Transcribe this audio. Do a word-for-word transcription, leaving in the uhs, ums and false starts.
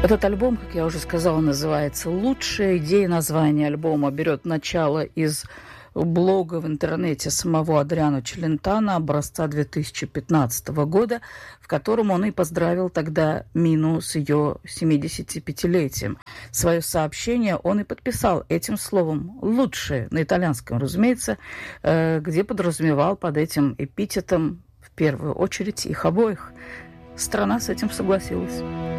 Этот альбом, как я уже сказала, называется «Лучшее». Идея названия альбома берет начало из блога в интернете самого Адриано Челентано образца две тысячи пятнадцатого года, в котором он и поздравил тогда Мину с ее семидесятипятилетием. Свое сообщение он и подписал этим словом «лучшее» на итальянском, разумеется, где подразумевал под этим эпитетом в первую очередь их обоих. Страна с этим согласилась.